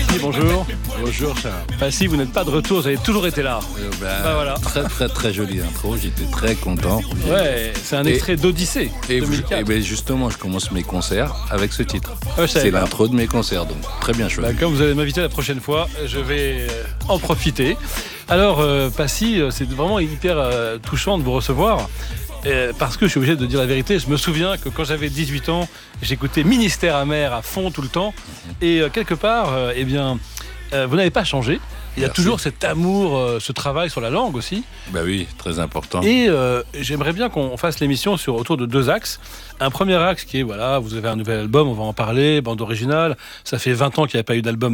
Passy, bonjour. Bonjour Charles. Passy, vous n'êtes pas de retour, vous avez toujours été là. Voilà. Très très très jolie intro, j'étais très content. Ouais, c'est un extrait d'Odyssée 2004. Et ben justement, je commence mes concerts avec ce titre. Ouais, c'est l'intro de mes concerts, donc très bien choisi. Comme vous allez m'inviter la prochaine fois, je vais en profiter. Alors, Passy, c'est vraiment hyper touchant de vous recevoir. Parce que je suis obligé de dire la vérité, je me souviens que quand j'avais 18 ans, j'écoutais Ministère amer à fond tout le temps. Et quelque part, vous n'avez pas changé. Il y a toujours cet amour, ce travail sur la langue aussi. Ben oui, très important. Et j'aimerais bien qu'on fasse l'émission autour de deux axes. Un premier axe qui est, voilà, vous avez un nouvel album, on va en parler, bande originale. Ça fait 20 ans qu'il n'y a pas eu d'album